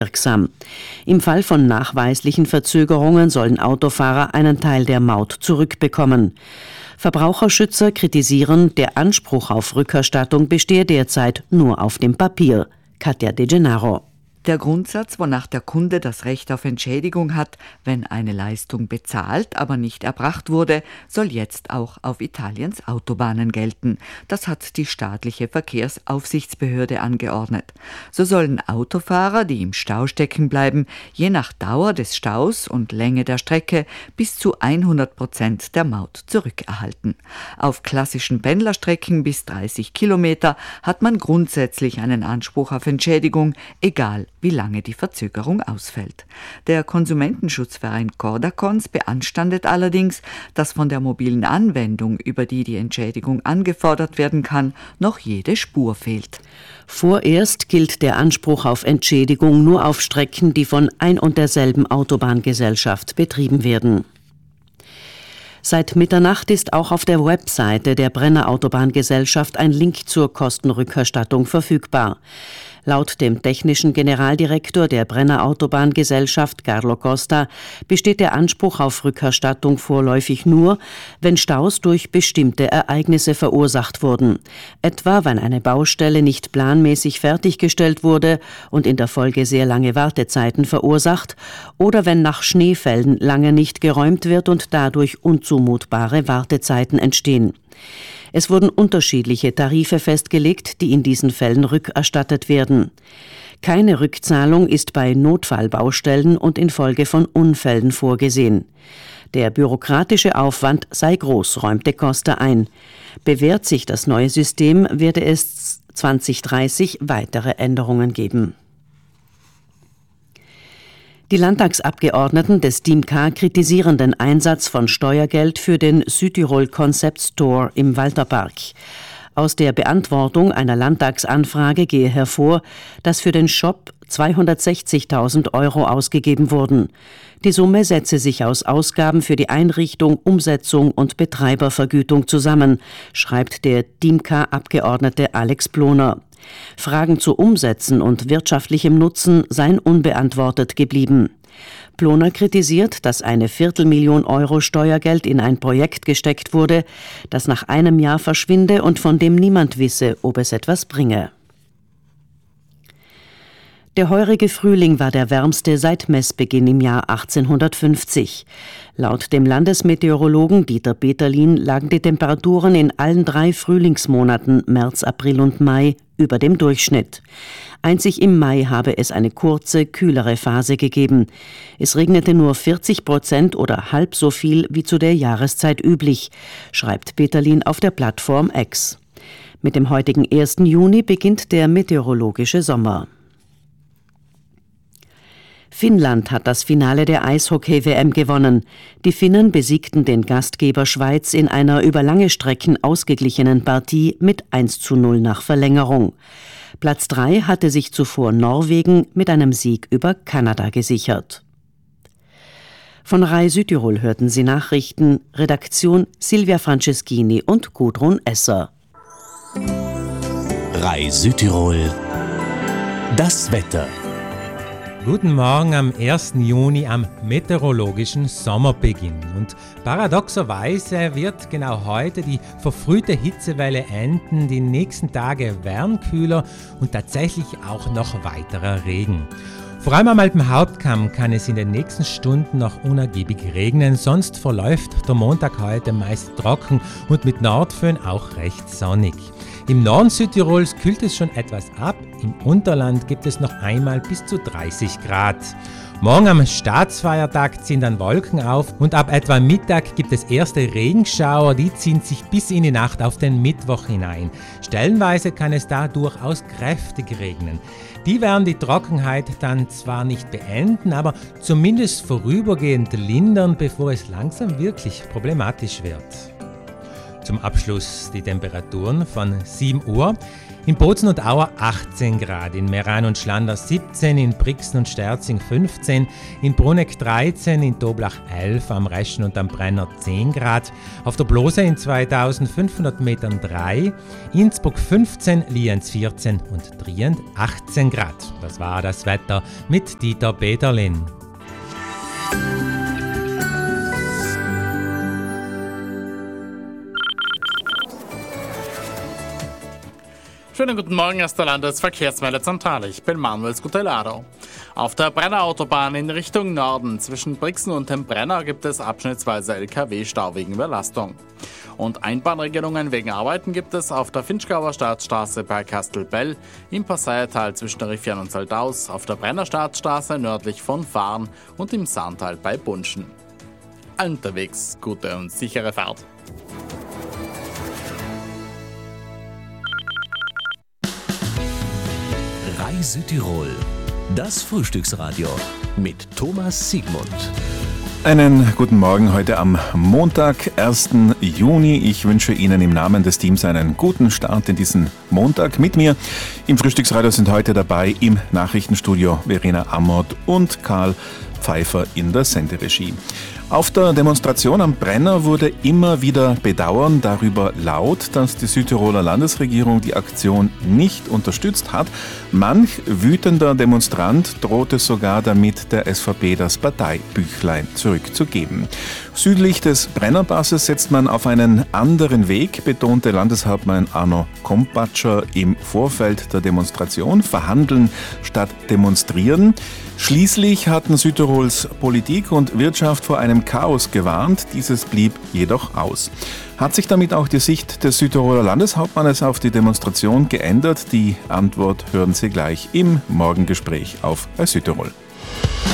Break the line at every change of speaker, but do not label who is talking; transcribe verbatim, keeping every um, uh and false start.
wirksam. Im Fall von nachweislichen Verzögerungen sollen Autofahrer einen Teil der Maut zurückbekommen. Verbraucherschützer kritisieren, der Anspruch auf Rückerstattung bestehe derzeit nur auf dem Papier. Katja De Gennaro.
Der Grundsatz, wonach der Kunde das Recht auf Entschädigung hat, wenn eine Leistung bezahlt, aber nicht erbracht wurde, soll jetzt auch auf Italiens Autobahnen gelten. Das hat die staatliche Verkehrsaufsichtsbehörde angeordnet. So sollen Autofahrer, die im Stau stecken bleiben, je nach Dauer des Staus und Länge der Strecke bis zu hundert Prozent der Maut zurückerhalten. Auf klassischen Pendlerstrecken bis dreißig Kilometer hat man grundsätzlich einen Anspruch auf Entschädigung, egal wie lange die Verzögerung ausfällt. Der Konsumentenschutzverein Cordacons beanstandet allerdings, dass von der mobilen Anwendung, über die die Entschädigung angefordert werden kann, noch jede Spur fehlt.
Vorerst gilt der Anspruch auf Entschädigung nur auf Strecken, die von ein und derselben Autobahngesellschaft betrieben werden. Seit Mitternacht ist auch auf der Webseite der Brenner Autobahngesellschaft ein Link zur Kostenrückerstattung verfügbar. Laut dem technischen Generaldirektor der Brenner Autobahngesellschaft, Carlo Costa, besteht der Anspruch auf Rückerstattung vorläufig nur, wenn Staus durch bestimmte Ereignisse verursacht wurden. Etwa, wenn eine Baustelle nicht planmäßig fertiggestellt wurde und in der Folge sehr lange Wartezeiten verursacht, oder wenn nach Schneefällen lange nicht geräumt wird und dadurch unzumutbare Wartezeiten entstehen. Es wurden unterschiedliche Tarife festgelegt, die in diesen Fällen rückerstattet werden. Keine Rückzahlung ist bei Notfallbaustellen und infolge von Unfällen vorgesehen. Der bürokratische Aufwand sei groß, räumte Costa ein. Bewährt sich das neue System, werde es zwanzig dreißig weitere Änderungen geben. Die Landtagsabgeordneten des D I M K kritisieren den Einsatz von Steuergeld für den Südtirol Concept Store im Walterpark. Aus der Beantwortung einer Landtagsanfrage gehe hervor, dass für den Shop zweihundertsechzigtausend Euro ausgegeben wurden. Die Summe setze sich aus Ausgaben für die Einrichtung, Umsetzung und Betreibervergütung zusammen, schreibt der D I M K-Abgeordnete Alex Ploner. Fragen zu Umsätzen und wirtschaftlichem Nutzen seien unbeantwortet geblieben. Ploner kritisiert, dass eine Viertelmillion Euro Steuergeld in ein Projekt gesteckt wurde, das nach einem Jahr verschwinde und von dem niemand wisse, ob es etwas bringe. Der heurige Frühling war der wärmste seit Messbeginn im Jahr achtzehnhundertfünfzig. Laut dem Landesmeteorologen Dieter Peterlin lagen die Temperaturen in allen drei Frühlingsmonaten März, April und Mai über dem Durchschnitt. Einzig im Mai habe es eine kurze, kühlere Phase gegeben. Es regnete nur vierzig Prozent oder halb so viel wie zu der Jahreszeit üblich, schreibt Peterlin auf der Plattform X. Mit dem heutigen ersten Juni beginnt der meteorologische Sommer. Finnland hat das Finale der Eishockey-W M gewonnen. Die Finnen besiegten den Gastgeber Schweiz in einer über lange Strecken ausgeglichenen Partie mit eins zu null nach Verlängerung. Platz drei hatte sich zuvor Norwegen mit einem Sieg über Kanada gesichert. Von R A I Südtirol hörten Sie Nachrichten, Redaktion Silvia Franceschini und Gudrun Esser.
R A I Südtirol, das Wetter.
Guten Morgen am ersten Juni, am meteorologischen Sommerbeginn. Und paradoxerweise wird genau heute die verfrühte Hitzewelle enden, die nächsten Tage werden kühler und tatsächlich auch noch weiterer Regen. Vor allem am Alpenhauptkamm kann es in den nächsten Stunden noch unergiebig regnen, sonst verläuft der Montag heute meist trocken und mit Nordföhn auch recht sonnig. Im Norden Südtirols kühlt es schon etwas ab, im Unterland gibt es noch einmal bis zu dreißig Grad. Morgen am Staatsfeiertag ziehen dann Wolken auf und ab etwa Mittag gibt es erste Regenschauer, die ziehen sich bis in die Nacht auf den Mittwoch hinein. Stellenweise kann es da durchaus kräftig regnen. Die werden die Trockenheit dann zwar nicht beenden, aber zumindest vorübergehend lindern, bevor es langsam wirklich problematisch wird. Zum Abschluss die Temperaturen von sieben Uhr. In Bozen und Auer achtzehn Grad, in Meran und Schlandern siebzehn, in Brixen und Sterzing fünfzehn, in Bruneck dreizehn, in Toblach elf, am Reschen und am Brenner zehn Grad, auf der Blose in zweitausendfünfhundert Metern drei, Innsbruck fünfzehn, Lienz vierzehn und Trient achtzehn Grad. Das war das Wetter mit Dieter Peterlin.
Schönen guten Morgen aus der Landesverkehrsmeldezentrale. Ich bin Manuel Scutelado. Auf der Brenner Autobahn in Richtung Norden zwischen Brixen und dem Brenner gibt es abschnittsweise L K W-Stau wegen Überlastung. Und Einbahnregelungen wegen Arbeiten gibt es auf der Finchgauer Staatsstraße bei Kastelbell, im Passaiertal zwischen der Riffian und Saldaus, auf der Brenner Staatsstraße nördlich von Fahren und im Sahntal bei Bunschen. Allen unterwegs gute und sichere Fahrt.
Südtirol, das Frühstücksradio mit Thomas Siegmund.
Einen guten Morgen heute am Montag, ersten Juni. Ich wünsche Ihnen im Namen des Teams einen guten Start in diesen Montag. Mit mir im Frühstücksradio sind heute dabei im Nachrichtenstudio Verena Amott und Karl Pfeiffer in der Senderegie. Auf der Demonstration am Brenner wurde immer wieder Bedauern darüber laut, dass die Südtiroler Landesregierung die Aktion nicht unterstützt hat. Manch wütender Demonstrant drohte sogar damit, der S V P das Parteibüchlein zurückzugeben. Südlich des Brennerpasses setzt man auf einen anderen Weg, betonte Landeshauptmann Arno Kompatscher im Vorfeld der Demonstration. Verhandeln statt demonstrieren. Schließlich hatten Südtirols Politik und Wirtschaft vor einem Chaos gewarnt. Dieses blieb jedoch aus. Hat sich damit auch die Sicht des Südtiroler Landeshauptmannes auf die Demonstration geändert? Die Antwort hören Sie gleich im Morgengespräch auf Südtirol.